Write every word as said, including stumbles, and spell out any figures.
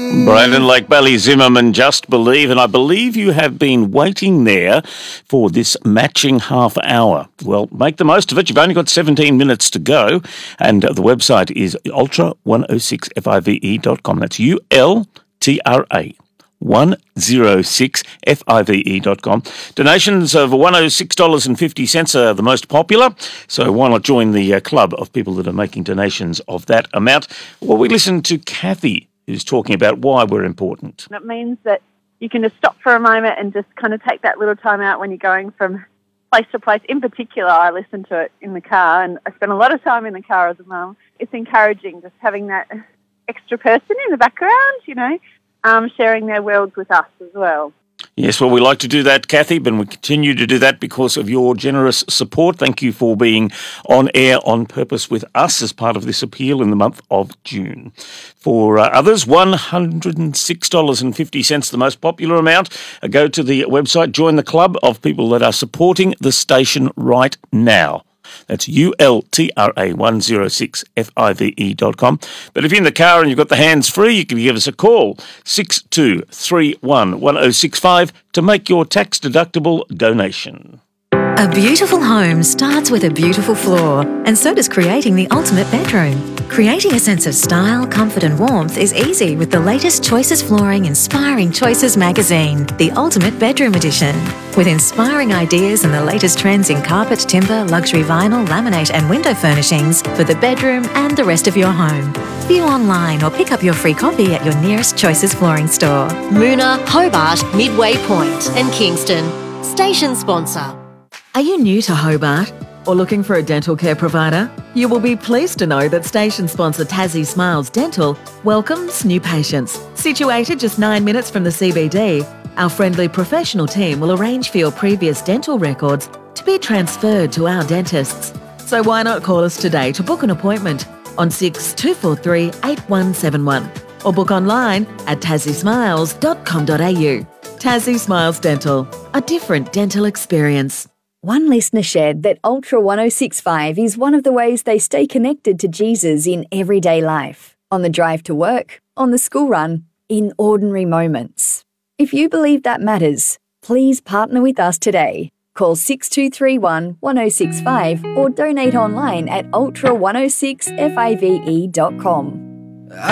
Brandon Lake Bailey Zimmerman, Just Believe, and I believe you have been waiting there for this matching half hour. Well, make the most of it. You've only got seventeen minutes to go, and the website is ultra one oh six five dot com. That's U L T R A. one oh six five dot com. Donations of one hundred six dollars and fifty cents are the most popular, so why not join the uh, club of people that are making donations of that amount? Well, we listen to Kathy, who's talking about why we're important. It means that you can just stop for a moment and just kind of take that little time out when you're going from place to place. In particular, I listen to it in the car, and I spend a lot of time in the car as a mum. It's encouraging just having that extra person in the background, you know, Um, sharing their worlds with us as well. Yes, well, we like to do that, Kathy, but we continue to do that because of your generous support. Thank you for being on air on purpose with us as part of this appeal in the month of June. For uh, others, one hundred six dollars and fifty cents, the most popular amount. Uh, go to the website, join the club of people that are supporting the station right now. That's U L T R A one oh six five dot com. But if you're in the car and you've got the hands free, you can give us a call, six two three one, one oh six five, to make your tax-deductible donation. A beautiful home starts with a beautiful floor, and so does creating the ultimate bedroom. Creating a sense of style, comfort and warmth is easy with the latest Choices Flooring Inspiring Choices magazine, the Ultimate Bedroom Edition. With inspiring ideas and the latest trends in carpet, timber, luxury vinyl, laminate and window furnishings for the bedroom and the rest of your home. View online or pick up your free copy at your nearest Choices Flooring store. Moona, Hobart, Midway Point and Kingston. Station sponsor. Are you new to Hobart or looking for a dental care provider? You will be pleased to know that station sponsor Tassie Smiles Dental welcomes new patients. Situated just nine minutes from the C B D, our friendly professional team will arrange for your previous dental records to be transferred to our dentists. So why not call us today to book an appointment on six two four three, eight one seven one or book online at tassie smiles dot com dot a u. Tassie Smiles Dental, a different dental experience. One listener shared that Ultra one oh six point five is one of the ways they stay connected to Jesus in everyday life, on the drive to work, on the school run, in ordinary moments. If you believe that matters, please partner with us today. Call six two three one, one oh six five or donate online at ultra one oh six five dot com.